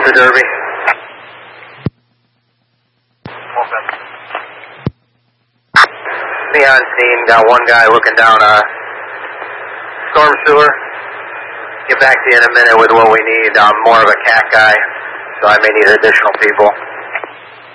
The Derby. Me on scene, got one guy looking down a storm sewer. Get back to you in a minute with what we need. I'm more of a cat guy, so I may need additional people.